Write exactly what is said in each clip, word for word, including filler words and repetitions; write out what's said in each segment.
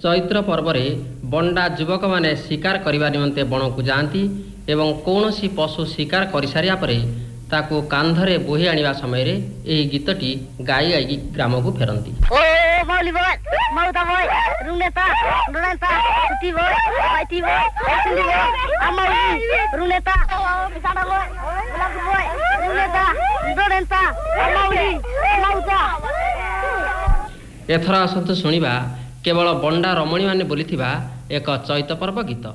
चैत्र पर्व में बंडा युवक माने शिकार करने निमंते बण को जाती एवं कौन सी पशु शिकार कर सारिया परे ताकू कांधरे बोही आनिबा समय रे एही गीतटी गाई गाई ग्राम को फेरती। ओ मौली बोय मौता बोय रुनेता रुनेता सुती बोय पाइती बोय सुती बोय अमौली रुनेता बिसाडा बोय गुलाब बोय रुनेता रुनेता अमौली मौता। एथरा असंत सुनिबा केवल बंडा रमणी माने बोलिथिबा एक चैत पर्व गीत।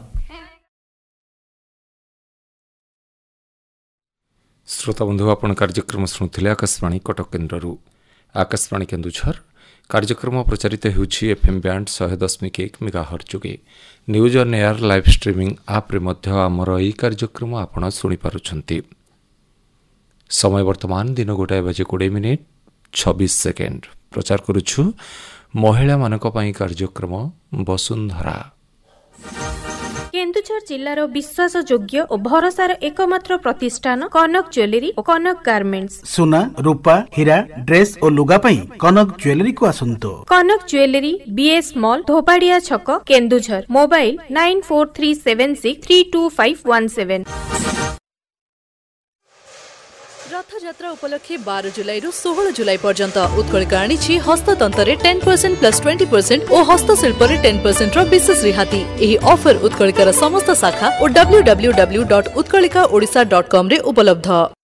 श्रोता बंधु आपण कार्यक्रम शुणुले आकाशवाणी कटक केन्द्र आकाशवाणी केन्दुझर कार्यक्रम प्रचारित होउछि एफएम बैंड सौ दशमिक एक मेगाहर्ट्ज जोगे news on air live streaming आप रे मध्य आमर एही कार्यक्रम आपण सुनि पारुछंती। समय वर्तमान दिन गोटाए बजे बीस मिनिट छब्बीस सेकेंड प्रचार करुछु महिला मानक पई कार्यक्रम वसुंधरा। केन्दुझर जिल्लार विश्वास योग्य और भरोसार एकमात्र प्रतिष्ठान कनक ज्वेलरी और कनक गार्मेंट्स। सुना रूपा हीरा ड्रेस और लुगा पई कनक ज्वेलरी को आसंतो। कनक ज्वेलरी बीएस मॉल धोपाड़िया छक Keonjhar. Mobile nine four three seven six three to five one seven. Rathyatra उपलक्षे बारह जुलाई रु सोलह जुलाई पर्यंत उत्कलिका आनी हस्ततंत्र ten percent plus twenty percent और हस्तशिल्प टेन परसेंट विशेष रिहाती। यही ऑफर उत्कलिकार समस्त शाखा और W W W dot Utkalika Odisha dot com रे उपलब्ध।